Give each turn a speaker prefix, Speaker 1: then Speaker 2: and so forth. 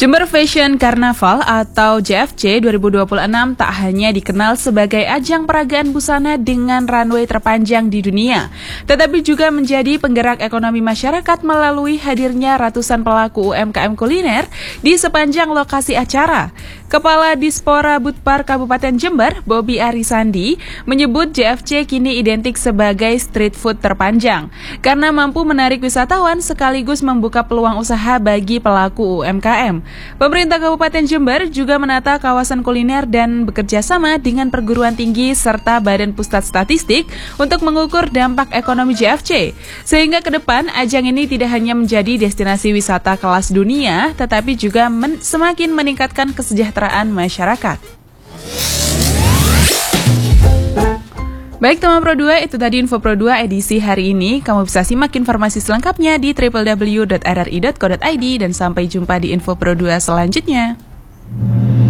Speaker 1: Jember Fashion Carnaval atau JFC 2026 tak hanya dikenal sebagai ajang peragaan busana dengan runway terpanjang di dunia, tetapi juga menjadi penggerak ekonomi masyarakat melalui hadirnya ratusan pelaku UMKM kuliner di sepanjang lokasi acara. Kepala Dispora Budpar Kabupaten Jember, Bobby Arisandi, menyebut JFC kini identik sebagai street food terpanjang karena mampu menarik wisatawan sekaligus membuka peluang usaha bagi pelaku UMKM. Pemerintah Kabupaten Jember juga menata kawasan kuliner dan bekerja sama dengan perguruan tinggi serta Badan Pusat Statistik untuk mengukur dampak ekonomi JFC. Sehingga ke depan ajang ini tidak hanya menjadi destinasi wisata kelas dunia, tetapi juga semakin meningkatkan kesejahteraan masyarakat. Baik teman Pro 2, itu tadi info Pro 2 edisi hari ini. Kamu bisa simak informasi selengkapnya di www.rri.co.id dan sampai jumpa di info Pro 2 selanjutnya.